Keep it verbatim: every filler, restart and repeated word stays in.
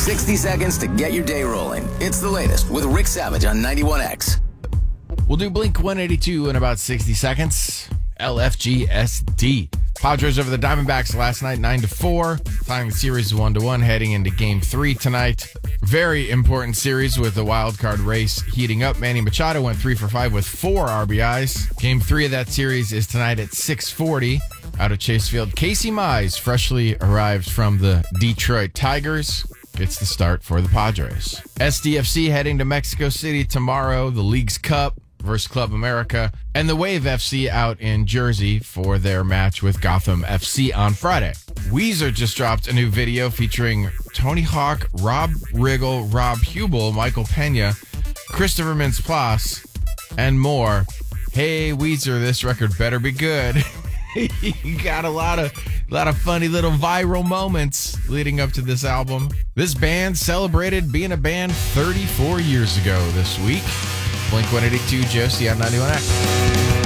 sixty seconds to get your day rolling. It's the latest with Rick Savage on ninety-one X. We'll do Blink one eighty-two in about sixty seconds. L F G S D. Padres over the Diamondbacks last night, nine to four. Tying the series one to one, heading into game three tonight. Very important series with the wild card race heating up. Manny Machado went three for five with four R B Is. Game three of that series is tonight at six forty. Out of Chase Field, Casey Mize, freshly arrived from the Detroit Tigers, gets the start for the Padres. S D F C heading to Mexico City tomorrow, the League's Cup versus Club America, and the Wave F C out in Jersey for their match with Gotham F C on Friday. Weezer just dropped a new video featuring Tony Hawk, Rob Riggle, Rob Hubel, Michael Pena, Christopher Mintz-Plasse, and more. Hey, Weezer, this record better be good. You got a lot of a lot of funny little viral moments leading up to this album. This band celebrated being a band thirty-four years ago this week. Blink one eighty-two, Josie on ninety-one X.